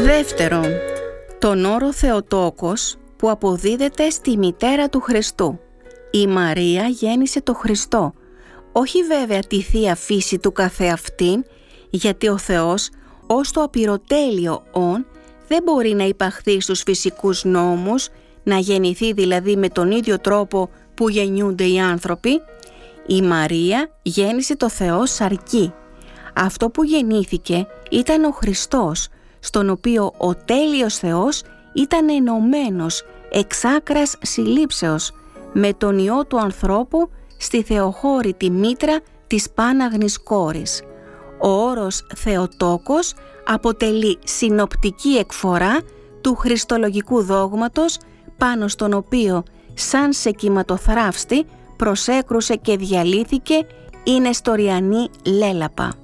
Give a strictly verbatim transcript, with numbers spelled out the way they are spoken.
Δεύτερον, τον όρο Θεοτόκος που αποδίδεται στη μητέρα του Χριστού. Η Μαρία γέννησε το Χριστό, όχι βέβαια τη θεία φύση του καθεαυτήν, γιατί ο Θεός ως το απειροτέλειο ον δεν μπορεί να υπαχθεί στους φυσικούς νόμους, να γεννηθεί δηλαδή με τον ίδιο τρόπο που γεννιούνται οι άνθρωποι. Η Μαρία γέννησε το Θεό σαρκή. Αυτό που γεννήθηκε ήταν ο Χριστός, στον οποίο ο τέλειος Θεός ήταν ενωμένος εξ άκρας συλλήψεως με τον Υιό του ανθρώπου στη θεοχώρητη μήτρα της Πάναγνης κόρης. Ο όρος Θεοτόκος αποτελεί συνοπτική εκφορά του χριστολογικού δόγματος, πάνω στον οποίο σαν σε κυματοθράφστη προσέκρουσε και διαλύθηκε η νεστοριανή λέλαπα.